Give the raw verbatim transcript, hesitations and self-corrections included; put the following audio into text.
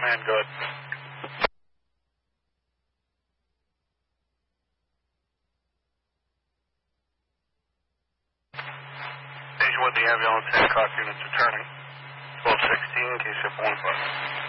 command, go ahead. Station with the ambulance, Hancock units returning. twelve sixteen, K C F one five.